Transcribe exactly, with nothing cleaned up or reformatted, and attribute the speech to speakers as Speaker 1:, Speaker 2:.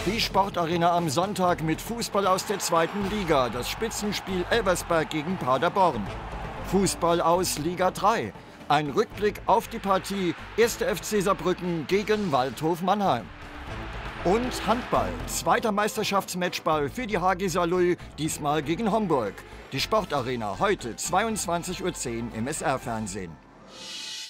Speaker 1: Die Sportarena am Sonntag mit Fußball aus der zweiten Liga. Das Spitzenspiel Elversberg gegen Paderborn. Fußball aus Liga drei. Ein Rückblick auf die Partie erster F C Saarbrücken gegen Waldhof Mannheim. Und Handball. Zweiter Meisterschaftsmatchball für die H G Saarlouis, diesmal gegen Homburg. Die Sportarena heute zweiundzwanzig Uhr zehn im S R-Fernsehen.